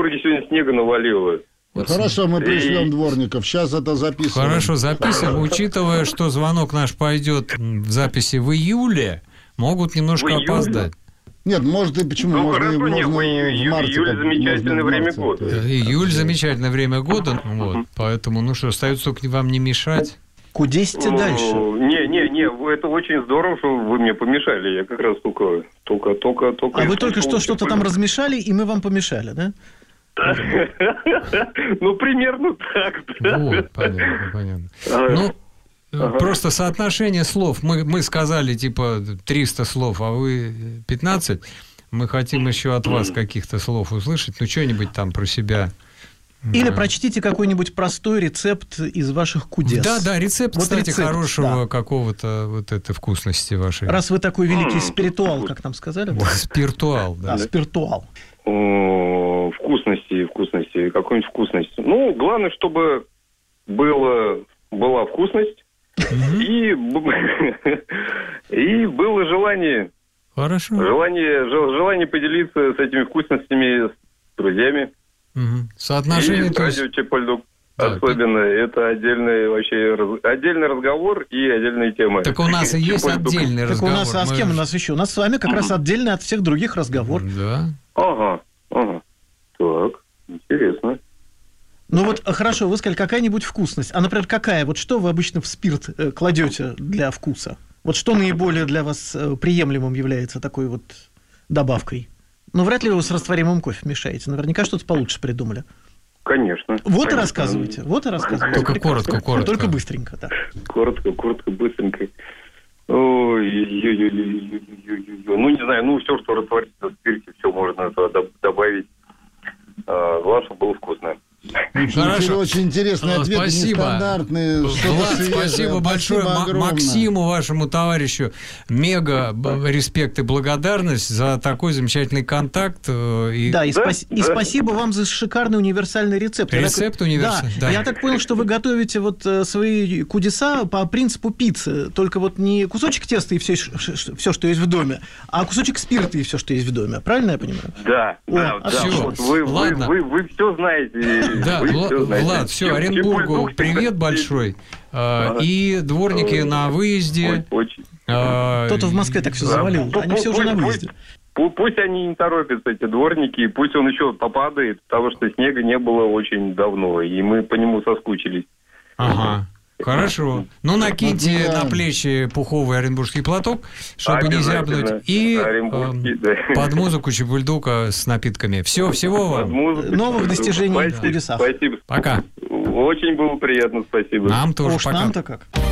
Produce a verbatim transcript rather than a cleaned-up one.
Петербурге сегодня снега навалило. Вот. Хорошо, мы пришлем дворников. Сейчас это записываем. Хорошо, записываем. Учитывая, что звонок наш пойдет в записи в июле, могут немножко опоздать. Нет, может и почему? Ну, можно, хорошо, можно нет, июль, в марте, июль замечательное время марте, года. Июль замечательное время года, вот, поэтому, ну что, остается только вам не мешать. Кудесьте дальше. Не, не, не, это очень здорово, что вы мне помешали. Я как раз только, только, только, только. А вы только что что-то там размешали, и мы вам помешали, да? Ну, примерно так, да. Вот, понятно, понятно. Ну, ага. Просто соотношение слов. Мы, мы сказали, типа, триста слов, а вы пятнадцать. Мы хотим еще от вас каких-то слов услышать. Ну, что-нибудь там про себя. Или прочтите какой-нибудь простой рецепт из ваших кудес. Да, да, рецепт, вот кстати, рецепт, хорошего да. какого-то вот этой вкусности вашей. Раз вы такой великий спиритуал, как нам сказали. Да? Спиритуал, да. Да, спиритуал. О, вкусности, вкусности, какой-нибудь вкусности. Ну, главное, чтобы было, была вкусность и, и было желание. Хорошо. Желание, желание поделиться с этими вкусностями с друзьями. Угу. Соотношение, и то есть... радио Чепольдук особенно. Да. Это отдельный вообще раз... отдельный разговор и отдельные темы. Так у нас и есть Чепольдук. отдельный так разговор. У нас, а с кем у нас еще? У нас с вами как раз отдельный от всех других разговор. Да. Ага, ага. Так, интересно. Ну вот, хорошо, вы сказали, какая-нибудь вкусность. А, например, какая? Вот что вы обычно в спирт э, кладете для вкуса? Вот что наиболее для вас э, приемлемым является такой вот добавкой? Ну, вряд ли вы с растворимым кофе мешаете. Наверняка что-то получше придумали. Конечно. Вот конечно. и рассказывайте. Вот и рассказывайте. Только Прекрасно. коротко, коротко. Только быстренько, да. Коротко, коротко, быстренько. Ой, ну, не знаю, ну, все, что растворится в спирте, все можно добавить. Главное, чтобы было вкусно. Хорошо. Очень интересные ответы, спасибо. Нестандартные. Влад, спасибо большое. Спасибо Максиму, вашему товарищу. Мега респект и благодарность за такой замечательный контакт. И... Да, и, да? спас... Да. и спасибо вам за шикарный универсальный рецепт. Рецепт так... универсальный, да. да. Я так понял, что вы готовите вот свои кудеса по принципу пиццы. Только вот не кусочек теста и все, все, что есть в доме, а кусочек спирта и все, что есть в доме. Правильно я понимаю? Да, О, да, а да. все. Вот вы, вы, вы, вы все знаете. Да, вы Вла- все знаете. Влад, все, Оренбургу привет большой. А, и дворники на выезде. Очень. А, Кто-то в Москве так все завалил. Да. Они все уже на выезде. Пусть, пусть они не торопятся, эти дворники, пусть он еще попадает, потому что снега не было очень давно, и мы по нему соскучились. Ага. Хорошо. Ну, накиньте Вот, да. на плечи пуховый оренбургский платок, чтобы не Обязательно. зябнуть. И Оренбургский, э, да. под музыку Чебульдука с напитками. Все, всего Под вам. музыку. Новых достижений в Спасибо, чудесах. Спасибо. Пока. Очень было приятно, спасибо. Нам тоже Уж пока. нам-то как.